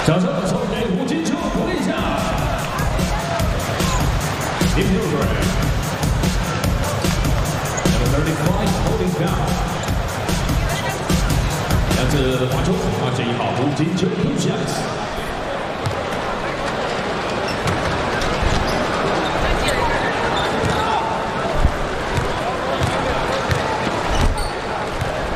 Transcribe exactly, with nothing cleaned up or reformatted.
掌声送给吴金秋鼓励一下。In Hillary, number thirty-five holding down. 来自华中二十一号吴金秋 Blue Jays。